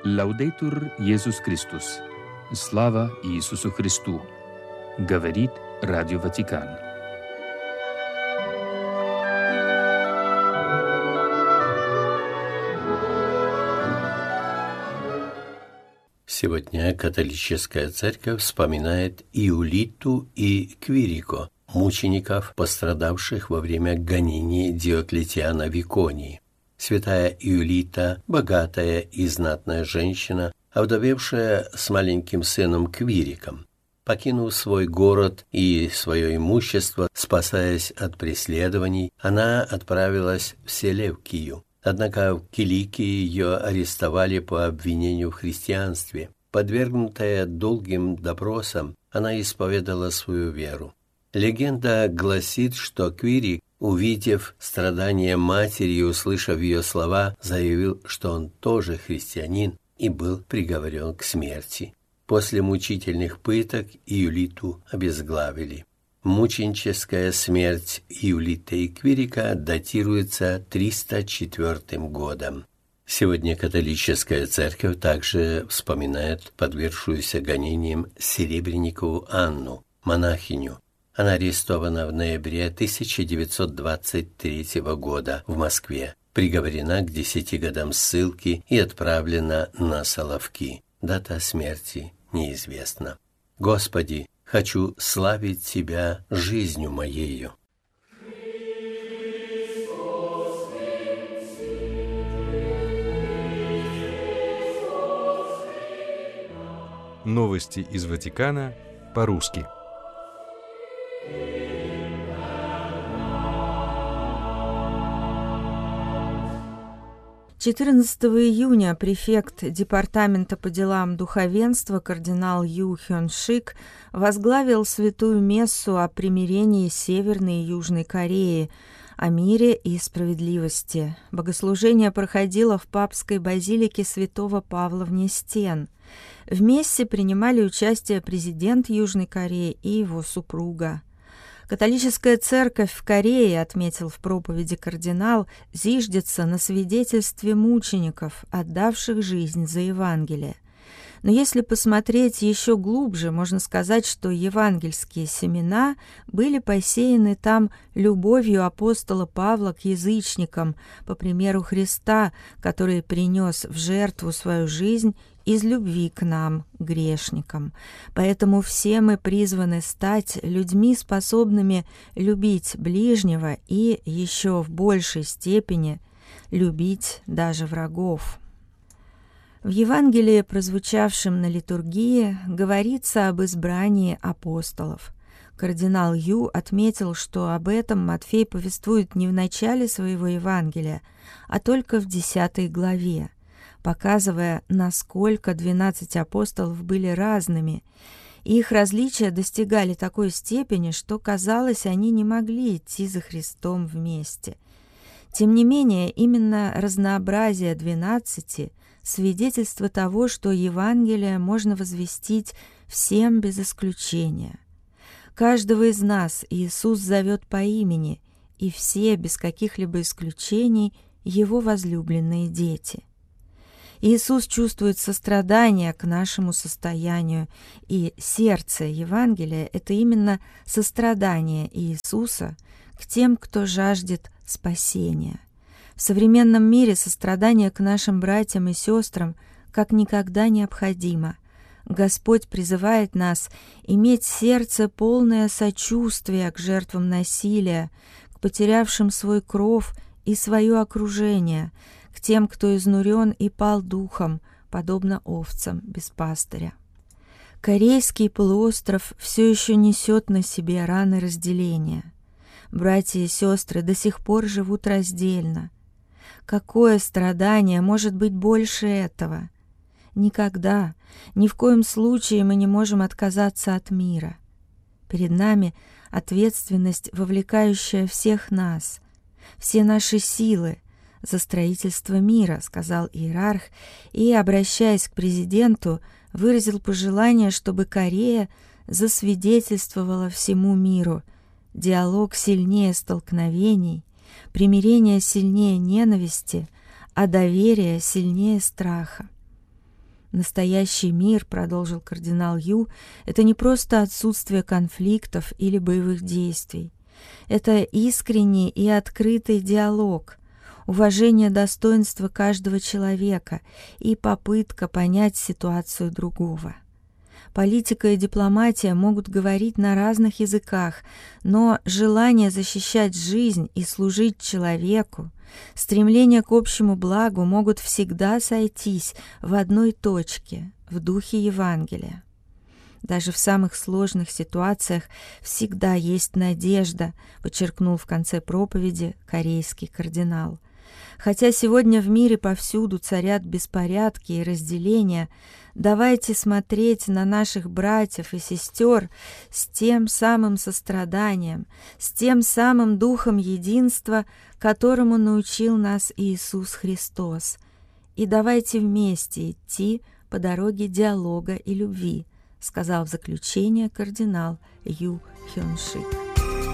Лаудейтур Иисус Христос. Слава Иисусу Христу. Говорит Радио Ватикан. Сегодня католическая церковь вспоминает Иулиту и Квирико, мучеников, пострадавших во время гонений Диоклетиана в Иконии. Святая Иулита, богатая и знатная женщина, овдовевшая с маленьким сыном Квириком. Покинув свой город и свое имущество, спасаясь от преследований, она отправилась в Селевкию. Однако в Киликии ее арестовали по обвинению в христианстве. Подвергнутая долгим допросам, она исповедала свою веру. Легенда гласит, что Квирик, увидев страдания матери и услышав ее слова, заявил, что он тоже христианин и был приговорен к смерти. После мучительных пыток Иулиту обезглавили. Мученическая смерть Иулиты и Квирика датируется 304 годом. Сегодня католическая церковь также вспоминает подвергшуюся гонениям Серебренникову Анну, монахиню. Она арестована в ноябре 1923 года в Москве, приговорена к 10 годам ссылки и отправлена на Соловки. Дата смерти неизвестна. Господи, хочу славить Тебя жизнью моею. Новости из Ватикана по-русски. Июня префект Департамента по делам духовенства кардинал Ю Хён Шик возглавил святую мессу о примирении Северной и Южной Кореи, о мире и справедливости. Богослужение проходило в папской базилике святого Павла вне стен. В мессе принимали участие президент Южной Кореи и его супруга. Католическая церковь в Корее, отметил в проповеди кардинал, зиждется на свидетельстве мучеников, отдавших жизнь за Евангелие. Но если посмотреть еще глубже, можно сказать, что евангельские семена были посеяны там любовью апостола Павла к язычникам, по примеру Христа, который принес в жертву свою жизнь из любви к нам, грешникам. Поэтому все мы призваны стать людьми, способными любить ближнего и еще в большей степени любить даже врагов. В Евангелии, прозвучавшем на литургии, говорится об избрании апостолов. Кардинал Ю отметил, что об этом Матфей повествует не в начале своего Евангелия, а только в 10 главе, показывая, насколько 12 апостолов были разными, и их различия достигали такой степени, что, казалось, они не могли идти за Христом вместе. Тем не менее, именно разнообразие 12 – свидетельство того, что Евангелие можно возвестить всем без исключения. Каждого из нас Иисус зовет по имени, и все, без каких-либо исключений, Его возлюбленные дети. Иисус чувствует сострадание к нашему состоянию, и сердце Евангелия – это именно сострадание Иисуса к тем, кто жаждет спасения. В современном мире сострадание к нашим братьям и сестрам как никогда необходимо. Господь призывает нас иметь сердце, полное сочувствия к жертвам насилия, к потерявшим свой кров и свое окружение, к тем, кто изнурен и пал духом, подобно овцам без пастыря. Корейский полуостров все еще несет на себе раны разделения. Братья и сестры до сих пор живут раздельно. Какое страдание может быть больше этого? Никогда, ни в коем случае мы не можем отказаться от мира. Перед нами ответственность, вовлекающая всех нас, все наши силы за строительство мира, сказал иерарх и, обращаясь к президенту, выразил пожелание, чтобы Корея засвидетельствовала всему миру: диалог сильнее столкновений, примирение сильнее ненависти, а доверие сильнее страха. Настоящий мир, продолжил кардинал Ю, это не просто отсутствие конфликтов или боевых действий. Это искренний и открытый диалог, уважение достоинства каждого человека и попытка понять ситуацию другого. Политика и дипломатия могут говорить на разных языках, но желание защищать жизнь и служить человеку, стремление к общему благу могут всегда сойтись в одной точке, в духе Евангелия. Даже в самых сложных ситуациях всегда есть надежда, подчеркнул в конце проповеди корейский кардинал. Хотя сегодня в мире повсюду царят беспорядки и разделения, давайте смотреть на наших братьев и сестер с тем самым состраданием, с тем самым духом единства, которому научил нас Иисус Христос. И давайте вместе идти по дороге диалога и любви, сказал в заключение кардинал Ю Хён Шик.